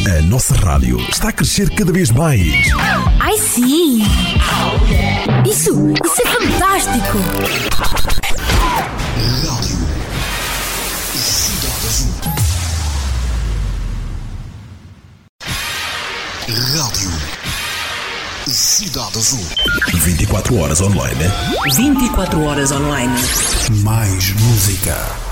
A nossa rádio está a crescer cada vez mais. Ai sim! Isso é fantástico! Rádio Cidade Azul. Rádio Cidade Azul. 24 horas online. 24 horas online. Mais música.